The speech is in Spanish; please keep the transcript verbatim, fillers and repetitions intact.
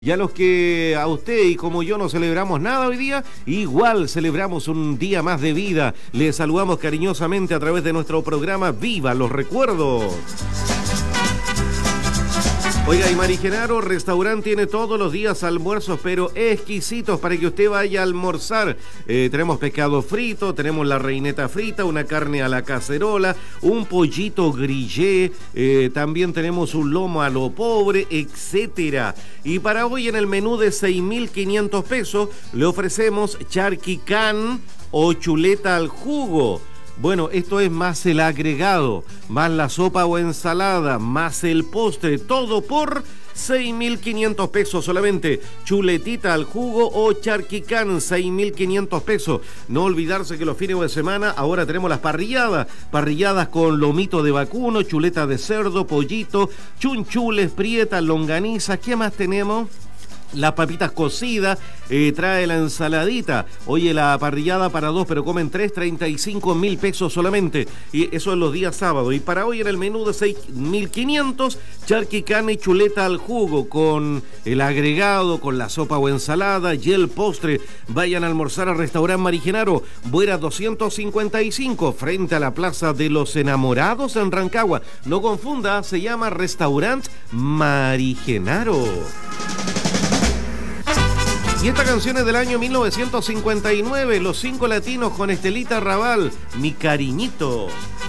Y a los que a usted y como yo no celebramos nada hoy día, igual celebramos un día más de vida. Les saludamos cariñosamente a través de nuestro programa Viva los Recuerdos. Oiga, y Mari Genaro Restaurante tiene todos los días almuerzos, pero exquisitos para que usted vaya a almorzar. Eh, tenemos pescado frito, tenemos la reineta frita, una carne a la cacerola, un pollito grillé, eh, también tenemos un lomo a lo pobre, etcétera. Y para hoy en el menú de seis mil quinientos pesos le ofrecemos charquicán o chuleta al jugo. Bueno, esto es más el agregado, más la sopa o ensalada, más el postre, todo por seis mil quinientos pesos solamente. Chuletita al jugo o charquicán, seis mil quinientos pesos. No olvidarse que los fines de semana ahora tenemos las parrilladas, parrilladas con lomito de vacuno, chuleta de cerdo, pollito, chunchules, prietas, longaniza. ¿Qué más tenemos? Las papitas cocidas, eh, trae la ensaladita. Oye, la parrillada para dos, pero comen tres, treinta y cinco mil pesos solamente. Y eso en los días sábados. Y para hoy en el menú de seis mil quinientos, charquicán y chuleta al jugo, con el agregado, con la sopa o ensalada y el postre. Vayan a almorzar al restaurante Mari Genaro, Buera doscientos cincuenta y cinco, frente a la Plaza de los Enamorados en Rancagua. No confunda, se llama Restaurante Mari Genaro. Y esta canción es del año mil novecientos cincuenta y nueve, Los Cinco Latinos con Estelita Raval, Mi Cariñito.